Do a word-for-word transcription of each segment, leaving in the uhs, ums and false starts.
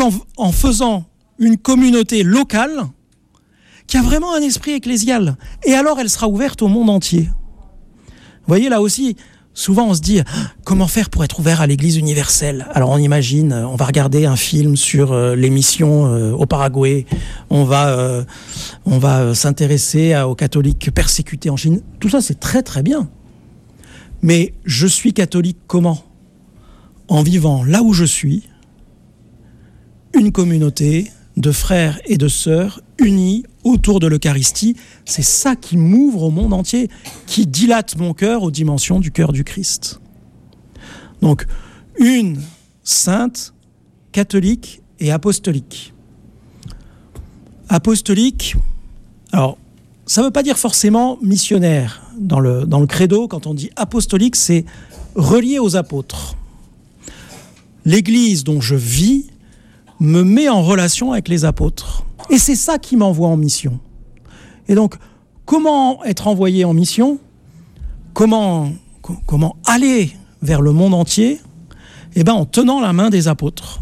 qu'en en faisant une communauté locale qui a vraiment un esprit ecclésial. Et alors, elle sera ouverte au monde entier. Vous voyez, là aussi, souvent on se dit « Comment faire pour être ouvert à l'Église universelle ?» Alors on imagine, on va regarder un film sur euh, les missions euh, au Paraguay, on va, euh, on va euh, s'intéresser à, aux catholiques persécutés en Chine. Tout ça, c'est très très bien. Mais je suis catholique comment ? En vivant là où je suis, une communauté de frères et de sœurs unis autour de l'Eucharistie. C'est ça qui m'ouvre au monde entier, qui dilate mon cœur aux dimensions du cœur du Christ. Donc, une sainte, catholique et apostolique. Apostolique, alors, ça ne veut pas dire forcément missionnaire. Dans le, dans le credo, quand on dit apostolique, c'est relié aux apôtres. L'Église dont je vis me met en relation avec les apôtres. Et c'est ça qui m'envoie en mission. Et donc, comment être envoyé en mission ? Comment, comment aller vers le monde entier ? Eh bien, en tenant la main des apôtres.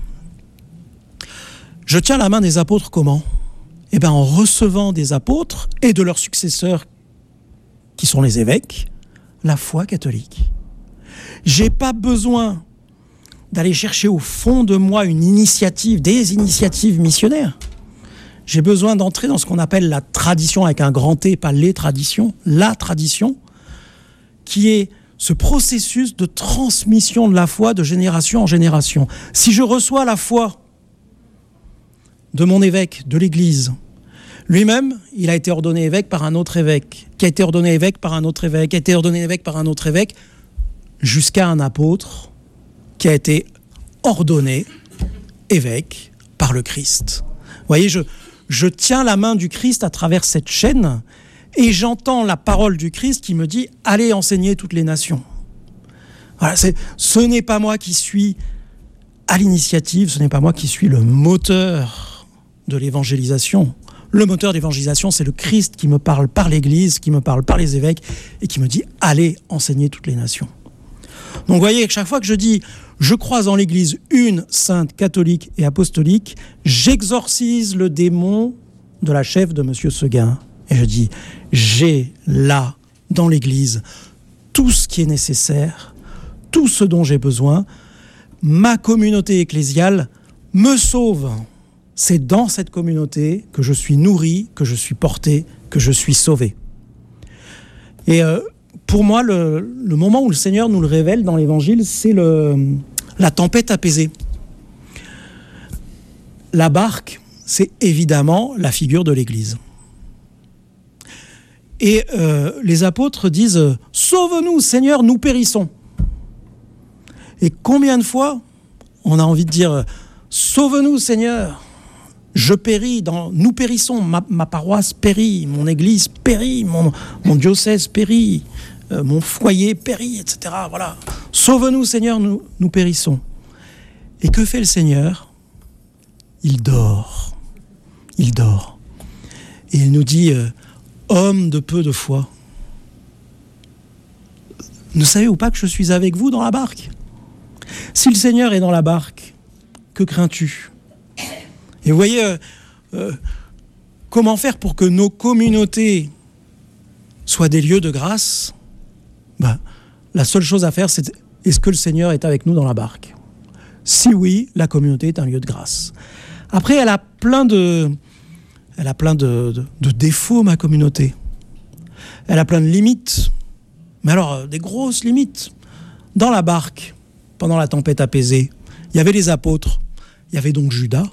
Je tiens la main des apôtres comment ? Eh bien, en recevant des apôtres et de leurs successeurs, qui sont les évêques, la foi catholique. J'ai pas besoin d'aller chercher au fond de moi une initiative, des initiatives missionnaires. J'ai besoin d'entrer dans ce qu'on appelle la tradition, avec un grand T, pas les traditions, la tradition, qui est ce processus de transmission de la foi de génération en génération. Si je reçois la foi de mon évêque, de l'Église, lui-même, il a été ordonné évêque par un autre évêque, qui a été ordonné évêque par un autre évêque, qui a été ordonné évêque par un autre évêque, jusqu'à un apôtre qui a été ordonné évêque par le Christ. Vous voyez, je, je tiens la main du Christ à travers cette chaîne et j'entends la parole du Christ qui me dit « Allez enseigner toutes les nations ». Voilà, c'est, ce n'est pas moi qui suis à l'initiative, ce n'est pas moi qui suis le moteur de l'évangélisation. Le moteur d'évangélisation, c'est le Christ qui me parle par l'Église, qui me parle par les évêques et qui me dit « Allez enseigner toutes les nations ». Donc vous voyez, chaque fois que je dis « je crois en l'Église une, sainte, catholique et apostolique », j'exorcise le démon de la chef de M. Seguin. Et je dis « j'ai là, dans l'Église, tout ce qui est nécessaire, tout ce dont j'ai besoin. Ma communauté ecclésiale me sauve. C'est dans cette communauté que je suis nourri, que je suis porté, que je suis sauvé. » Et euh, pour moi, le, le moment où le Seigneur nous le révèle dans l'Évangile, c'est le, la tempête apaisée. La barque, c'est évidemment la figure de l'Église. Et euh, les apôtres disent « Sauve-nous, Seigneur, nous périssons ». Et combien de fois on a envie de dire « Sauve-nous, Seigneur, je péris, dans, nous périssons, ma, ma paroisse périt, mon église périt, mon, mon diocèse périt, euh, mon foyer périt, et cetera. Voilà. Sauve-nous, Seigneur, nous, nous périssons. » Et que fait le Seigneur ? Il dort. Il dort. Et il nous dit euh, « Homme de peu de foi, ne savez-vous pas que je suis avec vous dans la barque ? Si le Seigneur est dans la barque, que crains-tu ? » Et vous voyez, euh, euh, comment faire pour que nos communautés soient des lieux de grâce ? Ben, la seule chose à faire, c'est est-ce que le Seigneur est avec nous dans la barque ? Si oui, la communauté est un lieu de grâce. Après, elle a plein de, elle a plein de, de, de défauts, ma communauté. Elle a plein de limites. Mais alors, des grosses limites. Dans la barque, pendant la tempête apaisée, il y avait les apôtres. Il y avait donc Judas.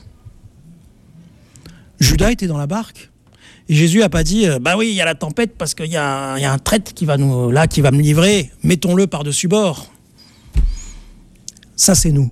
Judas était dans la barque. Et Jésus n'a pas dit « Bah oui, il y a la tempête parce qu'il y, y a un traître qui va, nous, là, qui va me livrer. Mettons-le par-dessus bord. » Ça, c'est nous.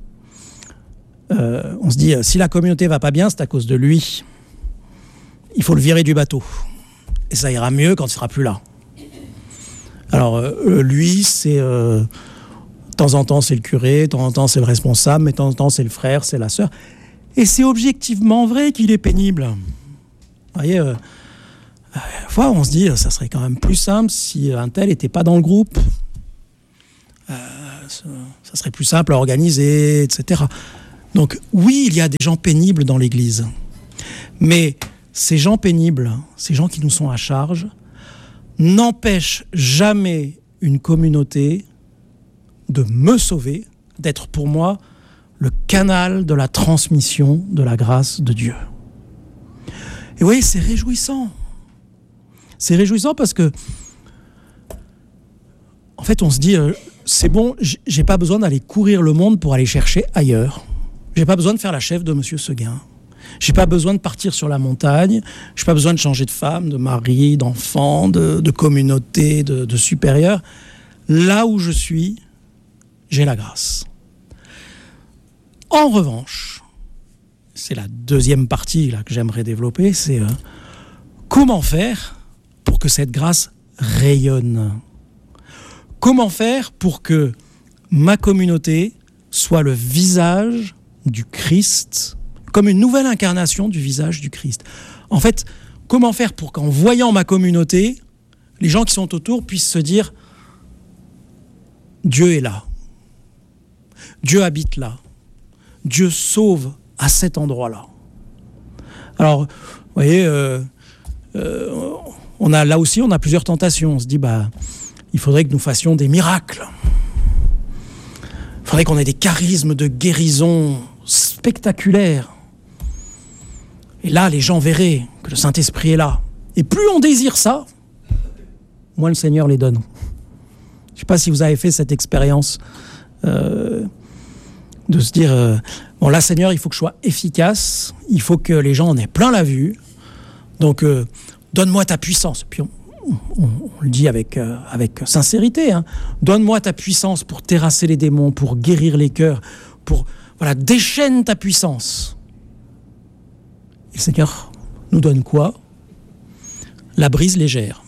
Euh, on se dit « Si la communauté ne va pas bien, c'est à cause de lui. Il faut le virer du bateau. Et ça ira mieux quand il ne sera plus là. » Alors, euh, lui, c'est... Euh, de temps en temps, c'est le curé, de temps en temps, c'est le responsable, mais de temps en temps, c'est le frère, c'est la sœur. Et c'est objectivement vrai qu'il est pénible. Vous voyez, euh, à la fois, on se dit, ça serait quand même plus simple si un tel n'était pas dans le groupe. Euh, ça serait plus simple à organiser, et cetera. Donc oui, il y a des gens pénibles dans l'Église, mais ces gens pénibles, ces gens qui nous sont à charge, n'empêchent jamais une communauté de me sauver, d'être pour moi le canal de la transmission de la grâce de Dieu. Et vous voyez, c'est réjouissant. C'est réjouissant parce que, en fait, on se dit, euh, c'est bon, j'ai pas besoin d'aller courir le monde pour aller chercher ailleurs. J'ai pas besoin de faire la chef de Monsieur Seguin. J'ai pas besoin de partir sur la montagne. J'ai pas besoin de changer de femme, de mari, d'enfant, de, de communauté, de, de supérieur. Là où je suis, j'ai la grâce. En revanche, c'est la deuxième partie là, que j'aimerais développer, c'est euh, comment faire pour que cette grâce rayonne ? Comment faire pour que ma communauté soit le visage du Christ, comme une nouvelle incarnation du visage du Christ ? En fait, comment faire pour qu'en voyant ma communauté, les gens qui sont autour puissent se dire « Dieu est là, Dieu habite là, Dieu sauve à cet endroit-là ». Alors, vous voyez, euh, euh, on a, là aussi, on a plusieurs tentations. On se dit, bah, il faudrait que nous fassions des miracles. Il faudrait qu'on ait des charismes de guérison spectaculaires. Et là, les gens verraient que le Saint-Esprit est là. Et plus on désire ça, moins le Seigneur les donne. Je ne sais pas si vous avez fait cette expérience euh, de se dire, euh, bon là, Seigneur, il faut que je sois efficace, il faut que les gens en aient plein la vue, donc euh, donne-moi ta puissance. Puis on, on, on le dit avec, euh, avec sincérité, hein. Donne-moi ta puissance pour terrasser les démons, pour guérir les cœurs, pour, voilà, déchaîne ta puissance. Et le Seigneur nous donne quoi ? La brise légère.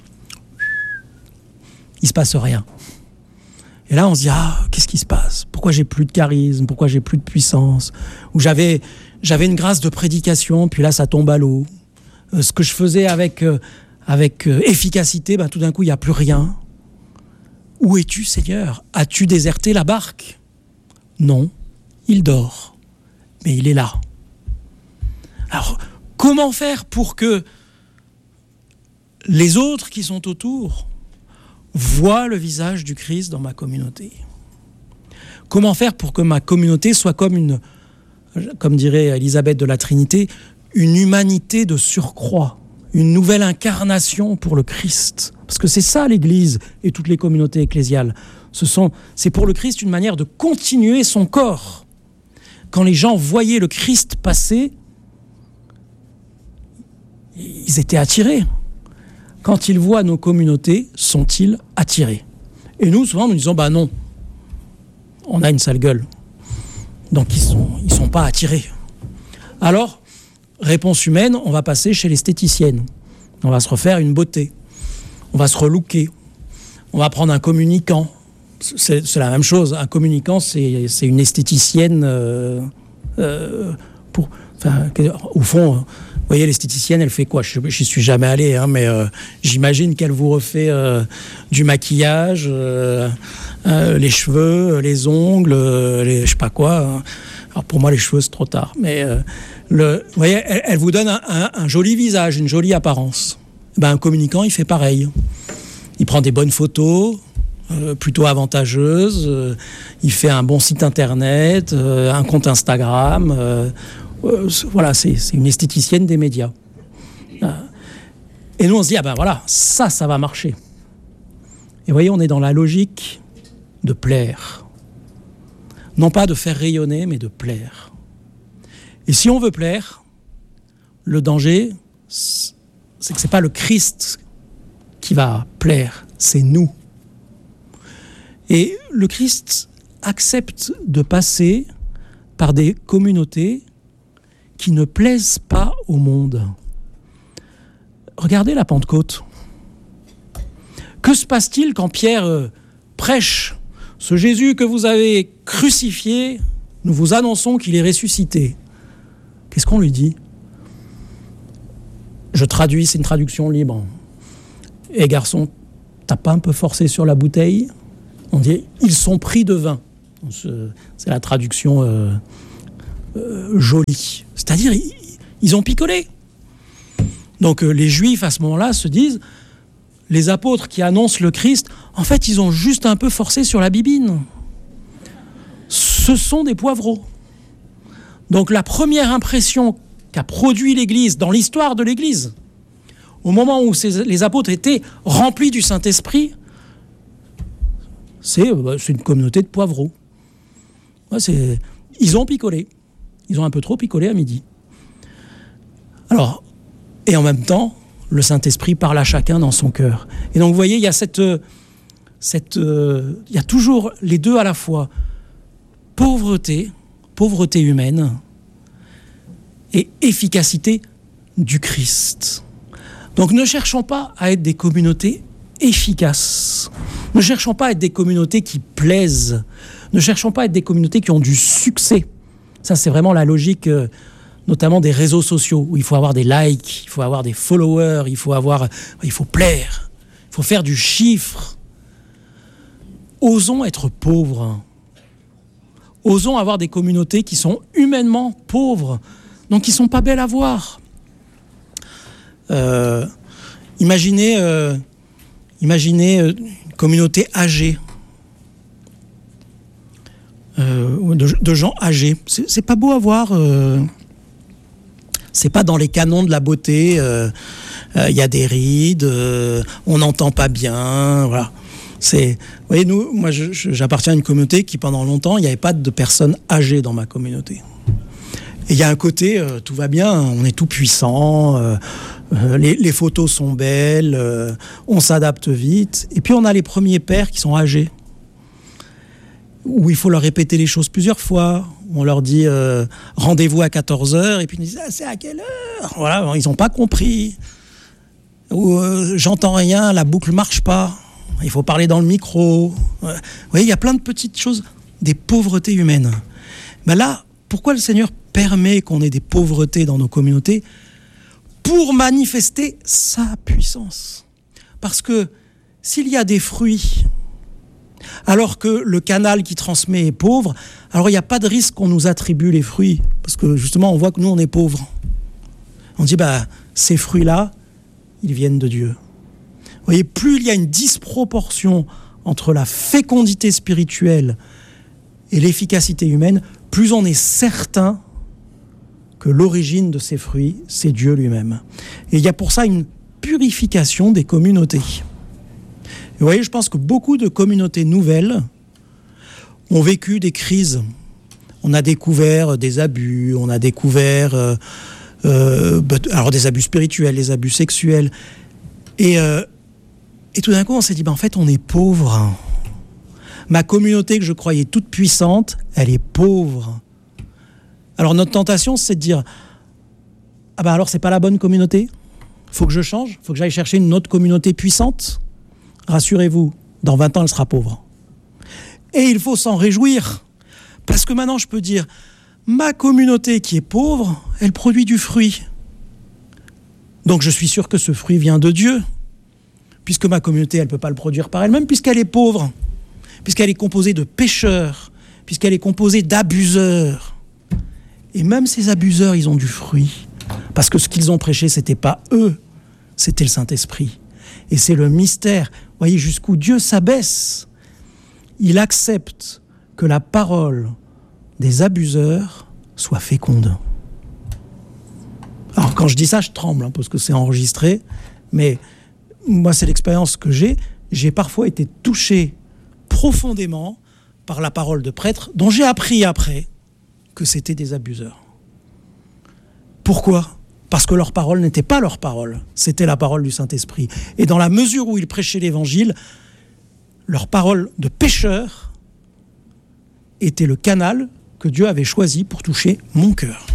Il ne se passe rien. Et là, on se dit, ah, qu'est-ce qui se passe ? Pourquoi j'ai plus de charisme ? Pourquoi j'ai plus de puissance ? Ou j'avais, j'avais une grâce de prédication, puis là, ça tombe à l'eau. Euh, ce que je faisais avec, euh, avec euh, efficacité, ben, tout d'un coup, il n'y a plus rien. Où es-tu, Seigneur ? As-tu déserté la barque ? Non, il dort, mais il est là. Alors, comment faire pour que les autres qui sont autour voient le visage du Christ dans ma communauté ? Comment faire pour que ma communauté soit comme une, comme dirait Élisabeth de la Trinité, une humanité de surcroît, une nouvelle incarnation pour le Christ ? Parce que c'est ça l'Église et toutes les communautés ecclésiales. Ce sont, c'est pour le Christ une manière de continuer son corps. Quand les gens voyaient le Christ passer, ils étaient attirés. Quand ils voient nos communautés, sont-ils attirés ? Et nous, souvent, nous disons, bah non, on a une sale gueule. Donc, ils sont, ils sont pas attirés. Alors, réponse humaine, on va passer chez l'esthéticienne. On va se refaire une beauté. On va se relooker. On va prendre un communicant. C'est, c'est la même chose. Un communicant, c'est, c'est une esthéticienne euh, euh, pour... Enfin, au fond... Vous voyez, l'esthéticienne, elle fait quoi ? Je n'y suis jamais allé, hein, mais euh, j'imagine qu'elle vous refait euh, du maquillage, euh, euh, les cheveux, les ongles, euh, les, je sais pas quoi. Hein. Alors pour moi, les cheveux, c'est trop tard. Mais euh, le, vous voyez, elle, elle vous donne un, un, un joli visage, une jolie apparence. Ben, un communicant, il fait pareil. Il prend des bonnes photos, euh, plutôt avantageuses. Euh, il fait un bon site internet, euh, un compte Instagram. Euh, Euh, voilà, c'est, c'est une esthéticienne des médias. Euh, et nous, on se dit, ah ben voilà, ça, ça va marcher. Et vous voyez, on est dans la logique de plaire. Non pas de faire rayonner, mais de plaire. Et si on veut plaire, le danger, c'est que ce n'est pas le Christ qui va plaire, c'est nous. Et le Christ accepte de passer par des communautés qui ne plaisent pas au monde. Regardez la Pentecôte. Que se passe-t-il quand Pierre euh, prêche « Ce Jésus que vous avez crucifié, nous vous annonçons qu'il est ressuscité ». Qu'est-ce qu'on lui dit ? Je traduis, c'est une traduction libre. « Eh garçon, t'as pas un peu forcé sur la bouteille ?» On dit « Ils sont pris de vin ». C'est la traduction... Euh, euh, joli. C'est-à-dire, ils, ils ont picolé. Donc euh, les Juifs, à ce moment-là, se disent, les apôtres qui annoncent le Christ, en fait, ils ont juste un peu forcé sur la bibine. Ce sont des poivreaux. Donc la première impression qu'a produit l'Église, dans l'histoire de l'Église, au moment où ces, les apôtres étaient remplis du Saint-Esprit, c'est, bah, c'est une communauté de poivreaux. Ouais, c'est, ils ont picolé. Ils ont un peu trop picolé à midi. Alors, et en même temps, le Saint-Esprit parle à chacun dans son cœur. Et donc, vous voyez, il y a cette, cette, euh, il y a toujours les deux à la fois. Pauvreté, pauvreté humaine et efficacité du Christ. Donc, ne cherchons pas à être des communautés efficaces. Ne cherchons pas à être des communautés qui plaisent. Ne cherchons pas à être des communautés qui ont du succès. Ça, c'est vraiment la logique, euh, notamment des réseaux sociaux, où il faut avoir des likes, il faut avoir des followers, il faut avoir, il faut plaire, il faut faire du chiffre. Osons être pauvres. Osons avoir des communautés qui sont humainement pauvres, donc qui ne sont pas belles à voir. Euh, imaginez, euh, imaginez une communauté âgée, euh, de, de gens âgés. C'est, c'est pas beau à voir. Euh, c'est pas dans les canons de la beauté. Il euh, euh, y a des rides, euh, on n'entend pas bien. Voilà. C'est, vous voyez, nous, moi, je, je, j'appartiens à une communauté qui, pendant longtemps, il n'y avait pas de personnes âgées dans ma communauté. Et il y a un côté, euh, tout va bien, on est tout puissant. Euh, Euh, les, les photos sont belles, euh, on s'adapte vite. Et puis on a les premiers pères qui sont âgés, où il faut leur répéter les choses plusieurs fois. On leur dit euh, rendez-vous à quatorze heures, et puis ils disent ah, c'est à quelle heure? Voilà, ils n'ont pas compris. Ou euh, j'entends rien, la boucle ne marche pas, il faut parler dans le micro. Vous voyez, il y a plein de petites choses, des pauvretés humaines. Ben là, pourquoi le Seigneur permet qu'on ait des pauvretés dans nos communautés? Pour manifester sa puissance. Parce que s'il y a des fruits, alors que le canal qui transmet est pauvre, alors il n'y a pas de risque qu'on nous attribue les fruits. Parce que justement, on voit que nous, on est pauvres. On dit, bah, ces fruits-là, ils viennent de Dieu. Vous voyez, plus il y a une disproportion entre la fécondité spirituelle et l'efficacité humaine, plus on est certain que l'origine de ces fruits, c'est Dieu lui-même. Et il y a pour ça une purification des communautés. Et vous voyez, je pense que beaucoup de communautés nouvelles ont vécu des crises. On a découvert des abus, on a découvert euh, euh, alors des abus spirituels, des abus sexuels. Et, euh, et tout d'un coup, on s'est dit, ben, en fait, on est pauvre. Ma communauté que je croyais toute puissante, elle est pauvre. Alors notre tentation, c'est de dire ah ben alors c'est pas la bonne communauté, faut que je change, faut que j'aille chercher une autre communauté puissante. Rassurez-vous, dans vingt ans elle sera pauvre. Et il faut s'en réjouir, parce que maintenant je peux dire ma communauté qui est pauvre, elle produit du fruit. Donc je suis sûr que ce fruit vient de Dieu, puisque ma communauté elle peut pas le produire par elle-même, puisqu'elle est pauvre, puisqu'elle est composée de pécheurs, puisqu'elle est composée d'abuseurs. Et même ces abuseurs, ils ont du fruit. Parce que ce qu'ils ont prêché, ce n'était pas eux, c'était le Saint-Esprit. Et c'est le mystère. Vous voyez jusqu'où Dieu s'abaisse. Il accepte que la parole des abuseurs soit féconde. Alors quand je dis ça, je tremble, hein, parce que c'est enregistré. Mais moi, c'est l'expérience que j'ai. J'ai parfois été touché profondément par la parole de prêtres, dont j'ai appris après que c'était des abuseurs. Pourquoi ? Parce que leur parole n'était pas leur parole, c'était la parole du Saint-Esprit. Et dans la mesure où ils prêchaient l'Évangile, leur parole de pécheur était le canal que Dieu avait choisi pour toucher mon cœur.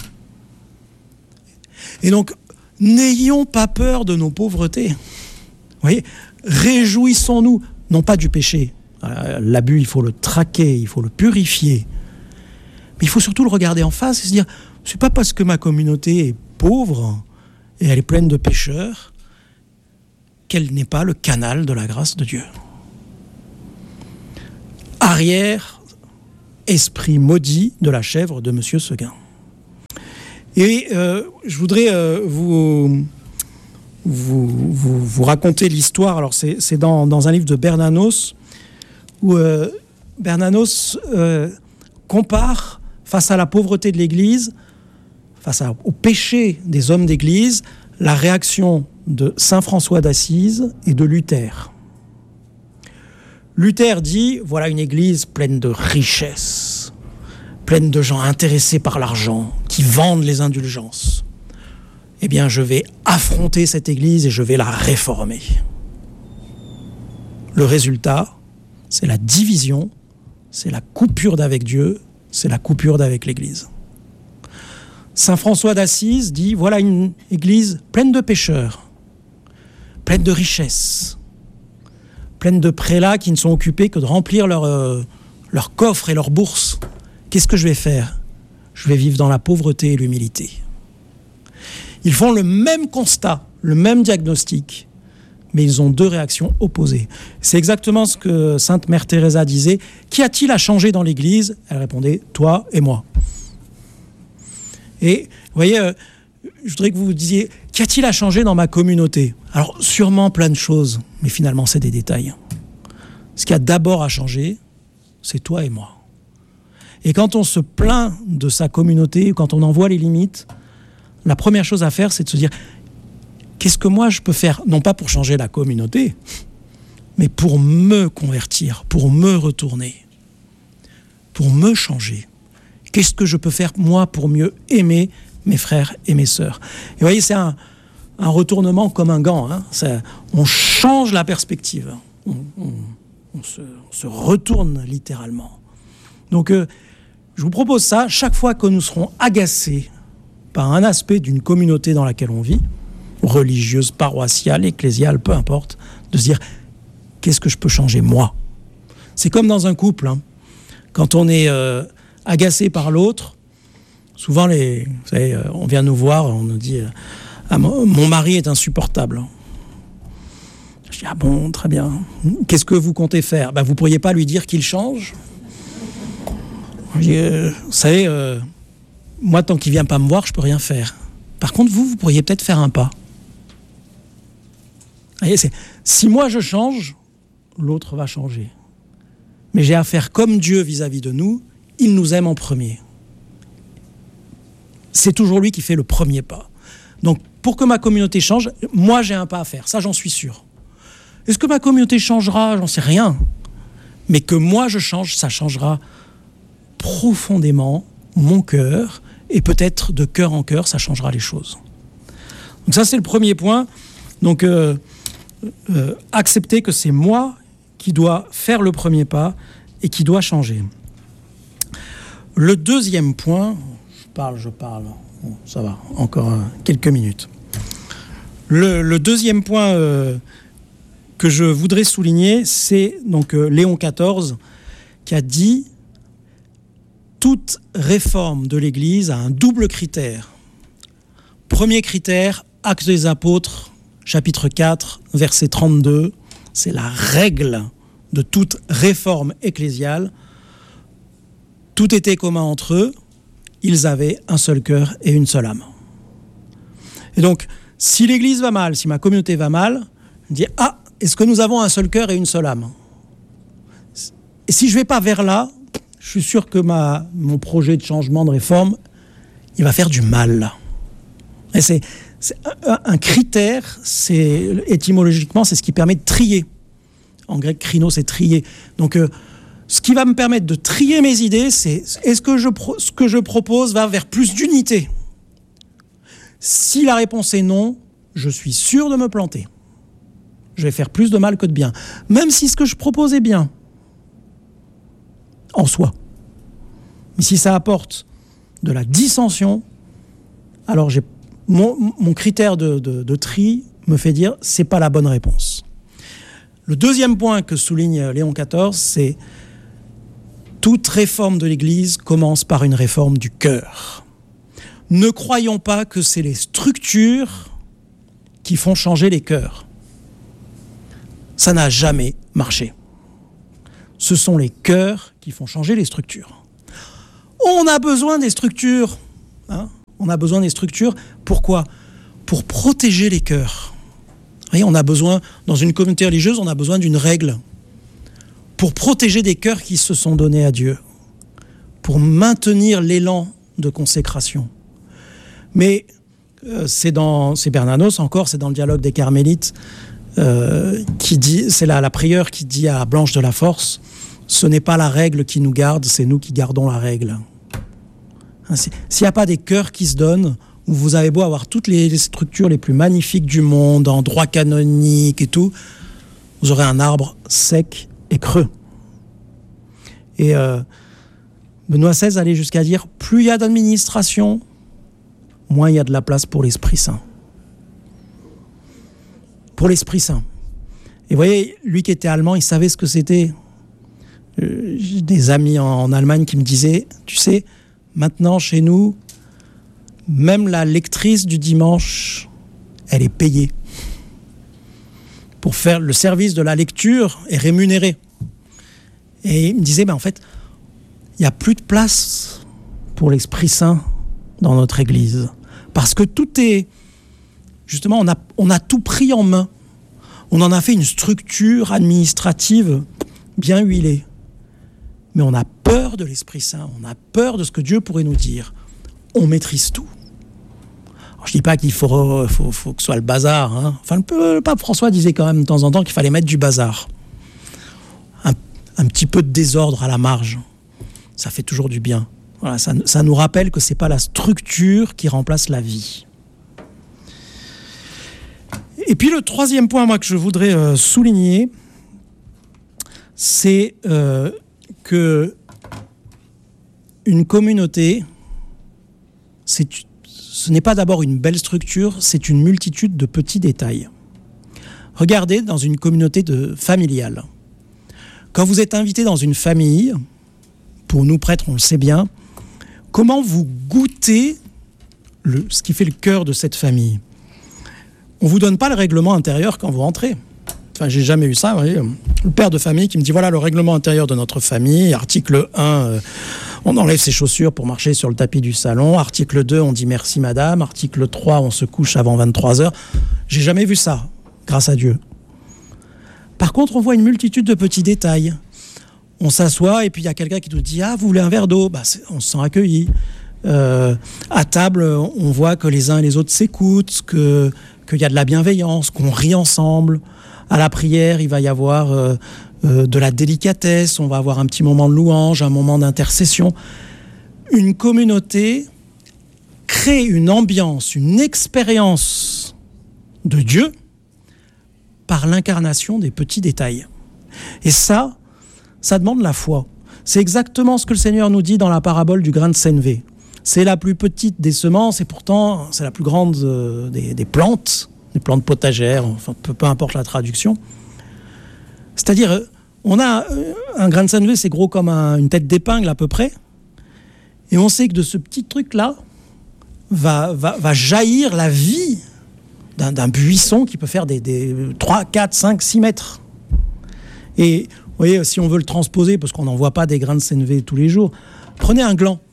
Et donc, n'ayons pas peur de nos pauvretés. Vous voyez, réjouissons-nous, non pas du péché. L'abus, il faut le traquer, il faut le purifier. Mais il faut surtout le regarder en face et se dire, c'est pas parce que ma communauté est pauvre et elle est pleine de pécheurs qu'elle n'est pas le canal de la grâce de Dieu. Arrière esprit maudit de la chèvre de Monsieur Seguin. Et euh, je voudrais euh, vous, vous, vous, vous raconter l'histoire. Alors c'est, c'est dans, dans un livre de Bernanos, où euh, Bernanos euh, compare face à la pauvreté de l'Église, face à, au péché des hommes d'Église, la réaction de saint François d'Assise et de Luther. Luther dit, voilà une Église pleine de richesses, pleine de gens intéressés par l'argent, qui vendent les indulgences. Eh bien, je vais affronter cette Église et je vais la réformer. Le résultat, c'est la division, c'est la coupure d'avec Dieu, c'est la coupure d'avec l'Église. Saint François d'Assise dit, voilà une Église pleine de pécheurs, pleine de richesses, pleine de prélats qui ne sont occupés que de remplir leur, euh, leur coffre et leur bourse. Qu'est-ce que je vais faire ? Je vais vivre dans la pauvreté et l'humilité. Ils font le même constat, le même diagnostic, mais ils ont deux réactions opposées. C'est exactement ce que Sainte Mère Teresa disait. Qu'y a-t-il à changer dans l'Église ? Elle répondait, toi et moi. Et vous voyez, euh, je voudrais que vous vous disiez, qu'y a-t-il à changer dans ma communauté ? Alors sûrement plein de choses, mais finalement c'est des détails. Ce qu'il y a d'abord à changer, c'est toi et moi. Et quand on se plaint de sa communauté, quand on en voit les limites, la première chose à faire, c'est de se dire, qu'est-ce que moi je peux faire ? Non pas pour changer la communauté, mais pour me convertir, pour me retourner, pour me changer. Qu'est-ce que je peux faire, moi, pour mieux aimer mes frères et mes sœurs ? Et vous voyez, c'est un, un retournement comme un gant. Hein. Ça, on change la perspective. On, on, on, se, on se retourne littéralement. Donc, euh, je vous propose ça. Chaque fois que nous serons agacés par un aspect d'une communauté dans laquelle on vit, religieuse, paroissiale, ecclésiale, peu importe, de se dire, qu'est-ce que je peux changer, moi ? C'est comme dans un couple. Hein. Quand on est... Euh, agacé par l'autre, souvent les, vous savez, on vient nous voir, on nous dit ah, mon mari est insupportable. Je dis ah bon, très bien. Qu'est-ce que vous comptez faire ? Ben, vous pourriez pas lui dire qu'il change ? Je dis, euh, vous savez, euh, moi tant qu'il vient pas me voir, je peux rien faire. Par contre, vous, vous pourriez peut-être faire un pas. Vous voyez, c'est, si moi je change, l'autre va changer. Mais j'ai à faire comme Dieu vis-à-vis de nous. Il nous aime en premier. C'est toujours lui qui fait le premier pas. Donc, pour que ma communauté change, moi, j'ai un pas à faire. Ça, j'en suis sûr. Est-ce que ma communauté changera ? J'en sais rien. Mais que moi, je change, ça changera profondément mon cœur. Et peut-être de cœur en cœur, ça changera les choses. Donc ça, c'est le premier point. Donc, euh, euh, accepter que c'est moi qui dois faire le premier pas et qui doit changer. Le deuxième point, je parle, je parle, bon, ça va, encore euh, quelques minutes. Le, le deuxième point euh, que je voudrais souligner, c'est donc euh, Léon quatorze qui a dit « Toute réforme de l'Église a un double critère. Premier critère, Actes des Apôtres, chapitre quatre, verset trente-deux, c'est la règle de toute réforme ecclésiale. Tout était commun entre eux, ils avaient un seul cœur et une seule âme. » Et donc, si l'Église va mal, si ma communauté va mal, je dis « Ah, est-ce que nous avons un seul cœur et une seule âme ?» Et si je ne vais pas vers là, je suis sûr que ma, mon projet de changement, de réforme, il va faire du mal. Et c'est, c'est un, un critère, c'est, étymologiquement, c'est ce qui permet de trier. En grec, krino, c'est trier. Donc, euh, ce qui va me permettre de trier mes idées, c'est est-ce que je pro- ce que je propose va vers plus d'unité ? Si la réponse est non, je suis sûr de me planter. Je vais faire plus de mal que de bien. Même si ce que je propose est bien, en soi. Mais si ça apporte de la dissension, alors j'ai, mon, mon critère de, de, de tri me fait dire c'est pas la bonne réponse. Le deuxième point que souligne Léon quatorze, c'est toute réforme de l'Église commence par une réforme du cœur. Ne croyons pas que c'est les structures qui font changer les cœurs. Ça n'a jamais marché. Ce sont les cœurs qui font changer les structures. On a besoin des structures. Hein, on a besoin des structures. Pourquoi ? Pour protéger les cœurs. Vous voyez, on a besoin, dans une communauté religieuse, on a besoin d'une règle. Pour protéger des cœurs qui se sont donnés à Dieu. Pour maintenir l'élan de consécration. Mais euh, c'est dans, c'est Bernanos encore, c'est dans le dialogue des Carmélites, euh, qui dit, c'est la, la prieure qui dit à Blanche de la Force, ce n'est pas la règle qui nous garde, c'est nous qui gardons la règle. Hein, s'il n'y a pas des cœurs qui se donnent, où vous avez beau avoir toutes les, les structures les plus magnifiques du monde, en droit canonique et tout, vous aurez un arbre sec et creux. Et euh, Benoît seize allait jusqu'à dire, plus il y a d'administration, moins il y a de la place pour l'Esprit Saint. Pour l'Esprit Saint. Et vous voyez, lui qui était allemand, il savait ce que c'était. Euh, j'ai des amis en, en Allemagne qui me disaient, tu sais, maintenant chez nous, même la lectrice du dimanche, elle est payée. Pour faire le service de la lecture est rémunéré. Et il me disait, ben en fait, il n'y a plus de place pour l'Esprit Saint dans notre Église. Parce que tout est... Justement, on a, on a tout pris en main. On en a fait une structure administrative bien huilée. Mais on a peur de l'Esprit Saint. On a peur de ce que Dieu pourrait nous dire. On maîtrise tout. Alors, je ne dis pas qu'il faut, faut, faut que ce soit le bazar. Hein. Enfin, le, le pape François disait quand même de temps en temps qu'il fallait mettre du bazar. Un, un petit peu de désordre à la marge. Ça fait toujours du bien. Voilà, ça, ça nous rappelle que ce n'est pas la structure qui remplace la vie. Et puis le troisième point, moi, que je voudrais euh, souligner, c'est euh, que une communauté, c'est, ce n'est pas d'abord une belle structure, c'est une multitude de petits détails. Regardez dans une communauté de, familiale. Quand vous êtes invité dans une famille, pour nous prêtres, on le sait bien, comment vous goûtez le, ce qui fait le cœur de cette famille ? On ne vous donne pas le règlement intérieur quand vous rentrez. Enfin, j'ai jamais eu ça. Vous voyez, le père de famille qui me dit, voilà le règlement intérieur de notre famille. Article un, euh, on enlève ses chaussures pour marcher sur le tapis du salon. Article deux, on dit merci madame. Article trois, on se couche avant vingt-trois heures. J'ai jamais vu ça, grâce à Dieu. Par contre, on voit une multitude de petits détails. On s'assoit et puis il y a quelqu'un qui nous dit « Ah, vous voulez un verre d'eau ?» Bah, on se sent accueilli. Euh, à table, on voit que les uns et les autres s'écoutent, que, qu'il y a de la bienveillance, qu'on rit ensemble. À la prière, il va y avoir euh, euh, de la délicatesse, on va avoir un petit moment de louange, un moment d'intercession. Une communauté crée une ambiance, une expérience de Dieu par l'incarnation des petits détails. Et ça, ça demande la foi. C'est exactement ce que le Seigneur nous dit dans la parabole du grain de sénévé. C'est la plus petite des semences et pourtant c'est la plus grande euh, des, des plantes, des plantes potagères, enfin peu, peu importe la traduction. C'est-à-dire, euh, on a euh, un grain de sénévé, c'est gros comme un, une tête d'épingle à peu près, et on sait que de ce petit truc-là va, va, va jaillir la vie d'un, d'un buisson qui peut faire des, des trois, quatre, cinq, six mètres. Et vous voyez, si on veut le transposer, parce qu'on n'en voit pas des grains de sénévé tous les jours, prenez un gland.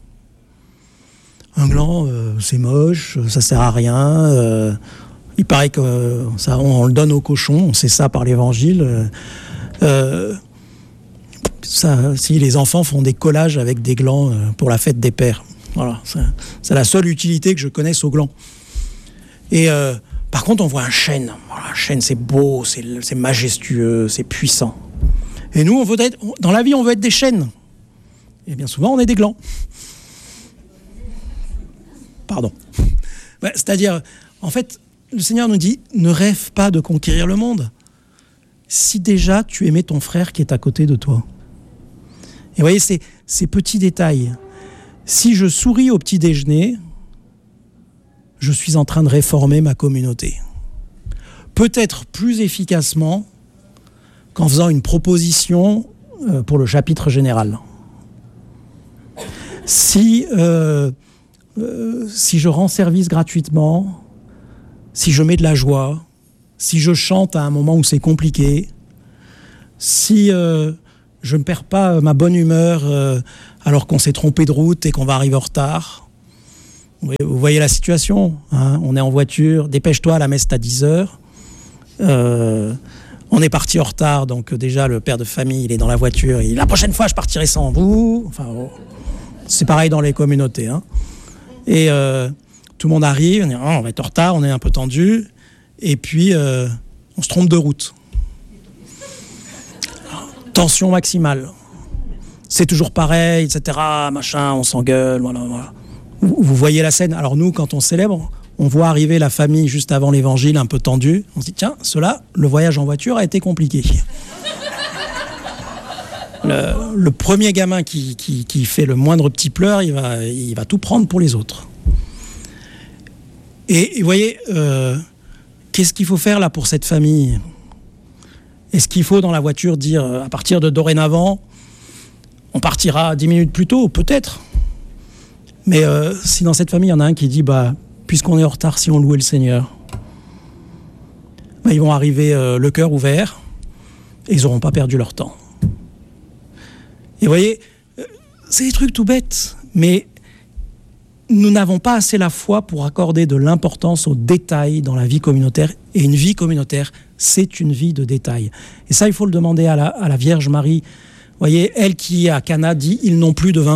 Un gland, euh, c'est moche, ça sert à rien. Euh, il paraît que euh, ça, on, on le donne aux cochons, on sait ça par l'évangile. Euh, ça, si les enfants font des collages avec des glands euh, pour la fête des pères. Voilà, c'est, c'est la seule utilité que je connaisse aux glands. Et euh, par contre, on voit un chêne. Voilà, un chêne, c'est beau, c'est, c'est majestueux, c'est puissant. Et nous, on veut être, dans la vie, on veut être des chênes. Et bien souvent, on est des glands. Pardon. Ouais, c'est-à-dire, en fait, le Seigneur nous dit, ne rêve pas de conquérir le monde. Si déjà tu aimais ton frère qui est à côté de toi. Et vous voyez, c'est, ces petits détails. Si je souris au petit déjeuner, je suis en train de réformer ma communauté. Peut-être plus efficacement qu'en faisant une proposition pour le chapitre général. Si, euh, euh, si je rends service gratuitement, si je mets de la joie, si je chante à un moment où c'est compliqué, si euh, je ne perds pas ma bonne humeur euh, alors qu'on s'est trompé de route et qu'on va arriver en retard. Vous voyez la situation, hein, on est en voiture, dépêche-toi, la messe est à dix heures. Euh, on est parti en retard, donc déjà le père de famille, il est dans la voiture, il dit, la prochaine fois je partirai sans vous. Enfin, oh, c'est pareil dans les communautés. Hein. Et euh, tout le monde arrive, on dit, oh, on va être en retard, on est un peu tendu, et puis euh, on se trompe de route. Tension maximale. C'est toujours pareil, et cetera. Machin, on s'engueule, voilà, voilà. Vous, vous voyez la scène. Alors nous, quand on célèbre, on voit arriver la famille juste avant l'évangile, un peu tendue. On se dit, tiens, cela, le voyage en voiture a été compliqué. Le, le premier gamin qui, qui, qui fait le moindre petit pleur, il va, il va tout prendre pour les autres. Et, et vous voyez, euh, qu'est-ce qu'il faut faire là pour cette famille ? Est-ce qu'il faut dans la voiture dire, à partir de dorénavant, on partira dix minutes plus tôt ? Peut-être. Mais euh, si dans cette famille, il y en a un qui dit, bah, puisqu'on est en retard, si on louait le Seigneur, bah, ils vont arriver euh, le cœur ouvert et ils n'auront pas perdu leur temps. Et vous voyez, euh, c'est des trucs tout bêtes, mais nous n'avons pas assez la foi pour accorder de l'importance aux détails dans la vie communautaire. Et une vie communautaire, c'est une vie de détails. Et ça, il faut le demander à la, à la Vierge Marie. Vous voyez, elle qui, à Cana, dit « ils n'ont plus de vin ».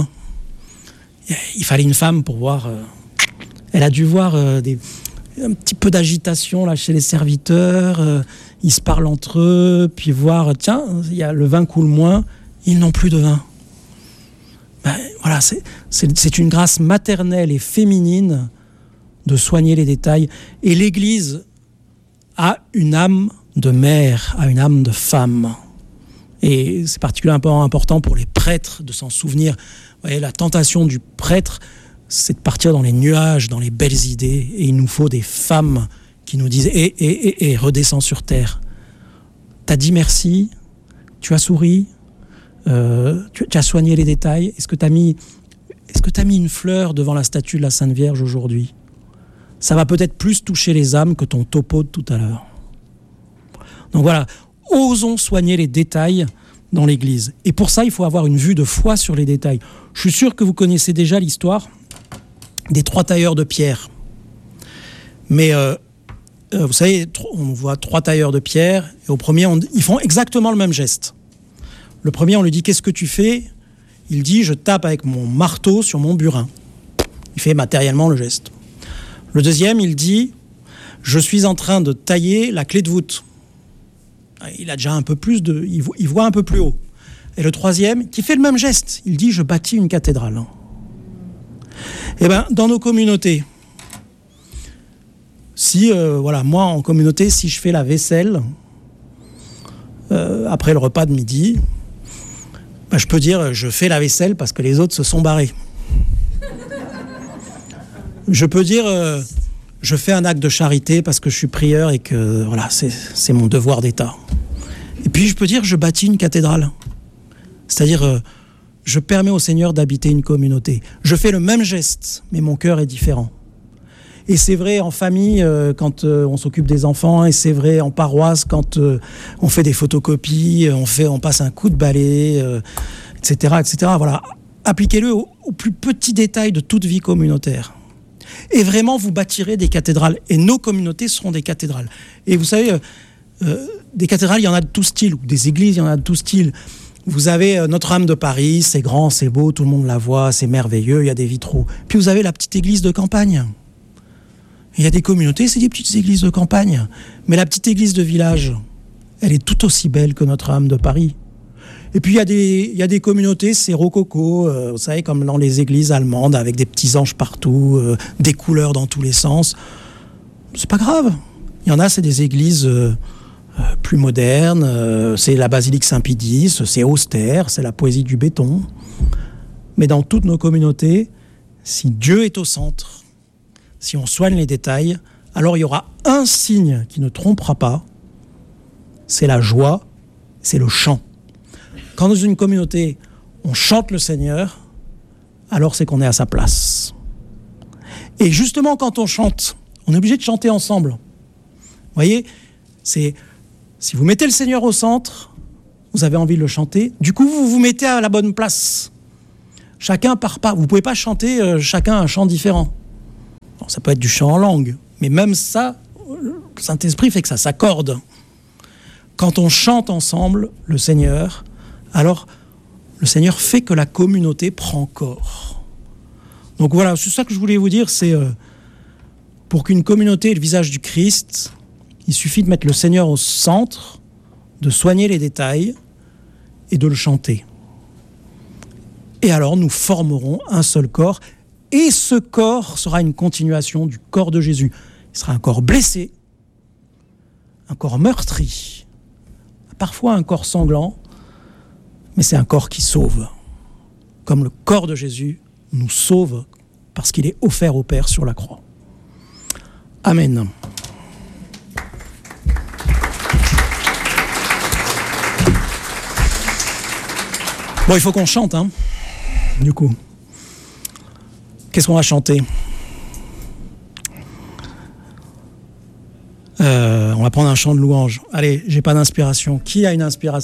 Il fallait une femme pour voir... Euh, elle a dû voir euh, des, un petit peu d'agitation là, chez les serviteurs. Euh, ils se parlent entre eux, puis voir, tiens, y a, le vin coule moins, ils n'ont plus de vin. Ben, voilà, c'est, c'est, c'est une grâce maternelle et féminine de soigner les détails. Et l'Église a une âme de mère, a une âme de femme. Et c'est particulièrement important pour les prêtres de s'en souvenir. Vous voyez, la tentation du prêtre, c'est de partir dans les nuages, dans les belles idées. Et il nous faut des femmes qui nous disent « Eh, eh, eh, eh, redescends sur terre. T'as dit merci, tu as souri, euh, tu, tu as soigné les détails. Est-ce que t'as mis, est-ce que t'as mis une fleur devant la statue de la Sainte Vierge aujourd'hui ? Ça va peut-être plus toucher les âmes que ton topo de tout à l'heure. » Donc voilà, osons soigner les détails dans l'Église. Et pour ça, il faut avoir une vue de foi sur les détails. Je suis sûr que vous connaissez déjà l'histoire des trois tailleurs de pierre. Mais euh, euh, vous savez, on voit trois tailleurs de pierre, et au premier, on, ils font exactement le même geste. Le premier, on lui dit « Qu'est-ce que tu fais ?» Il dit « Je tape avec mon marteau sur mon burin. » Il fait matériellement le geste. Le deuxième, il dit « Je suis en train de tailler la clé de voûte. » Il a déjà un peu plus de... Il voit, il voit un peu plus haut. Et le troisième, qui fait le même geste, il dit « Je bâtis une cathédrale. » Eh bien, dans nos communautés, si, euh, voilà, moi, en communauté, si je fais la vaisselle euh, après le repas de midi, ben, je peux dire « Je fais la vaisselle parce que les autres se sont barrés. » Je peux dire euh, « Je fais un acte de charité parce que je suis prieur et que voilà, c'est, c'est mon devoir d'État. » Et puis, je peux dire « Je bâtis une cathédrale. » C'est-à-dire... Euh, je permets au Seigneur d'habiter une communauté. Je fais le même geste, mais mon cœur est différent. Et c'est vrai en famille, euh, quand euh, on s'occupe des enfants, et c'est vrai en paroisse, quand euh, on fait des photocopies, on, fait, on passe un coup de balai, euh, et cetera, et cetera. Voilà. Appliquez-le au, au plus petit détail de toute vie communautaire. Et vraiment, vous bâtirez des cathédrales. Et nos communautés seront des cathédrales. Et vous savez, euh, euh, des cathédrales, il y en a de tout style, ou des églises, il y en a de tout style. Vous avez Notre-Dame de Paris, c'est grand, c'est beau, tout le monde la voit, c'est merveilleux, il y a des vitraux. Puis vous avez la petite église de campagne. Il y a des communautés, c'est des petites églises de campagne. Mais la petite église de village, elle est tout aussi belle que Notre-Dame de Paris. Et puis il y a des, il y a des communautés, c'est rococo, euh, vous savez, comme dans les églises allemandes, avec des petits anges partout, euh, des couleurs dans tous les sens. C'est pas grave. Il y en a, c'est des églises... Euh, plus moderne, euh, c'est la basilique Saint-Pédis, c'est austère, c'est la poésie du béton. Mais dans toutes nos communautés, si Dieu est au centre, si on soigne les détails, alors il y aura un signe qui ne trompera pas, c'est la joie, c'est le chant. Quand dans une communauté, on chante le Seigneur, alors c'est qu'on est à sa place. Et justement, quand on chante, on est obligé de chanter ensemble. Vous voyez, c'est... Si vous mettez le Seigneur au centre, vous avez envie de le chanter, du coup vous vous mettez à la bonne place. Chacun part pas. Vous ne pouvez pas chanter euh, chacun un chant différent. Bon, ça peut être du chant en langue, mais même ça, le Saint-Esprit fait que ça s'accorde. Quand on chante ensemble le Seigneur, alors le Seigneur fait que la communauté prend corps. Donc voilà, c'est ça que je voulais vous dire, c'est euh, pour qu'une communauté ait le visage du Christ, il suffit de mettre le Seigneur au centre, de soigner les détails et de le chanter. Et alors nous formerons un seul corps, et ce corps sera une continuation du corps de Jésus. Il sera un corps blessé, un corps meurtri, parfois un corps sanglant, mais c'est un corps qui sauve. Comme le corps de Jésus nous sauve parce qu'il est offert au Père sur la croix. Amen. Bon, il faut qu'on chante, hein, du coup. Qu'est-ce qu'on va chanter ? euh, On va prendre un chant de louange. Allez, j'ai pas d'inspiration. Qui a une inspiration ?